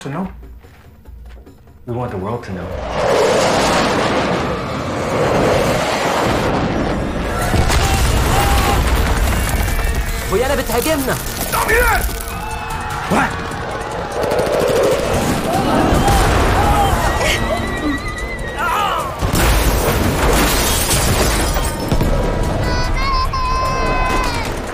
To know. We want the world to know. ويانا بتهاجمنا. What?